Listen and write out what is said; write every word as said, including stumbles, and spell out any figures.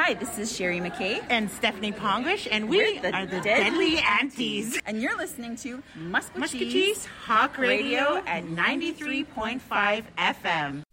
Hi, this is Sherry McKay. And Stephanie Pongish, and we the are the Deadly Deadly Aunties. And you're listening to Musquetee's Musquetee's Hawk Radio at ninety-three point five F M.